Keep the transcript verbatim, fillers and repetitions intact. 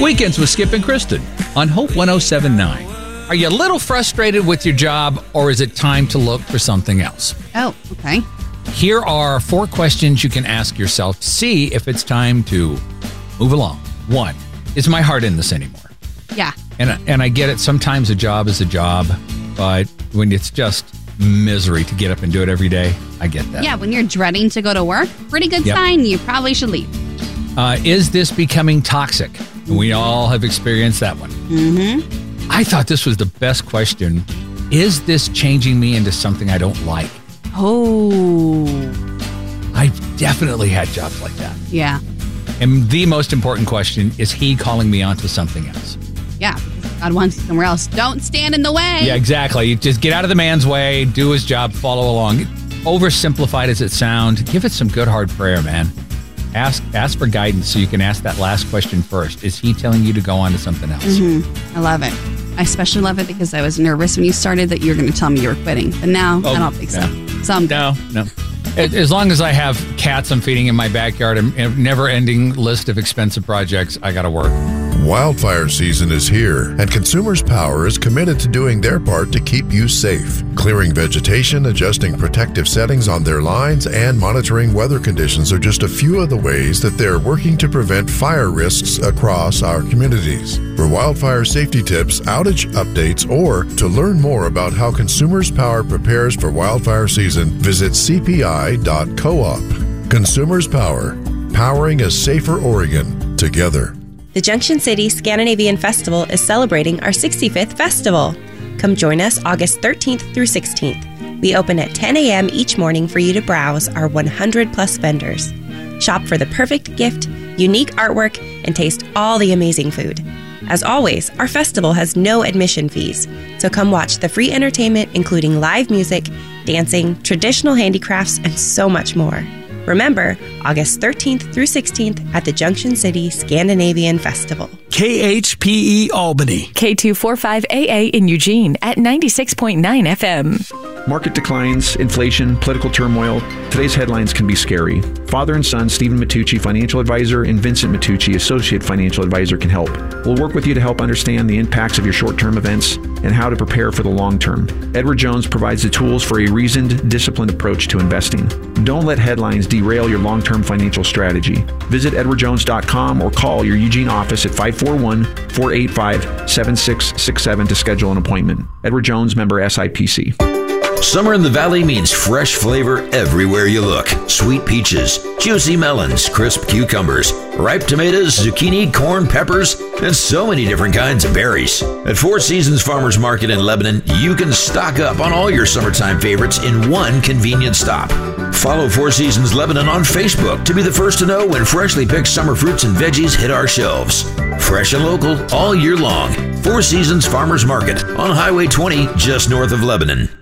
Weekends with Skip and Kristen on Hope one oh seven point nine. Are you a little frustrated with your job, or is it time to look for something else? Oh, okay. Here are four questions you can ask yourself to see if it's time to move along. One, is my heart in this anymore? Yeah. And, and I get it. Sometimes a job is a job, but when it's just misery to get up and do it every day, I get that. Yeah, when you're dreading to go to work, pretty good Yep. sign. You probably should leave. Uh, is this becoming toxic? And we all have experienced that one. Mm-hmm. I thought this was the best question. Is this changing me into something I don't like? Oh. I've definitely had jobs like that. Yeah. And the most important question, is he calling me onto something else? Yeah. God wants you somewhere else. Don't stand in the way. Yeah, exactly. You just get out of the man's way, do his job, follow along. Oversimplified as it sounds, give it some good hard prayer, man. Ask ask for guidance so you can ask that last question first. Is he telling you to go on to something else? Mm-hmm. I love it. I especially love it because I was nervous when you started that you were going to tell me you were quitting. But now, Oh, I don't think no. so. So I'm No, no. As long as I have cats I'm feeding in my backyard and a never-ending list of expensive projects, I got to work. Wildfire season is here, and Consumers Power is committed to doing their part to keep you safe. Clearing vegetation, adjusting protective settings on their lines, and monitoring weather conditions are just a few of the ways that they're working to prevent fire risks across our communities. For wildfire safety tips, outage updates, or to learn more about how Consumers Power prepares for wildfire season, visit c p i dot coop. Consumers Power, powering a safer Oregon together. The Junction City Scandinavian Festival is celebrating our sixty-fifth festival. Come join us August thirteenth through sixteenth. We open at ten a.m. each morning for you to browse our one hundred plus vendors. Shop for the perfect gift, unique artwork, and taste all the amazing food. As always, our festival has no admission fees, so come watch the free entertainment including live music, dancing, traditional handicrafts, and so much more. Remember, August thirteenth through sixteenth at the Junction City Scandinavian Festival. K H P E Albany. K two forty-five A A in Eugene at ninety-six point nine F M. Market declines, inflation, political turmoil. Today's headlines can be scary. Father and son Stephen Matucci, financial advisor, and Vincent Matucci, associate financial advisor, can help. We'll work with you to help understand the impacts of your short-term events and how to prepare for the long term. Edward Jones provides the tools for a reasoned, disciplined approach to investing. Don't let headlines derail your long-term financial strategy. Visit edward jones dot com or call your Eugene office at five four one, four eight five, seven six six seven to schedule an appointment. Edward Jones, member S I P C. Summer in the Valley means fresh flavor everywhere you look. Sweet peaches, juicy melons, crisp cucumbers, ripe tomatoes, zucchini, corn, peppers, and so many different kinds of berries. At Four Seasons Farmers Market in Lebanon, you can stock up on all your summertime favorites in one convenient stop. Follow Four Seasons Lebanon on Facebook to be the first to know when freshly picked summer fruits and veggies hit our shelves. Fresh and local all year long. Four Seasons Farmers Market on Highway twenty, just north of Lebanon.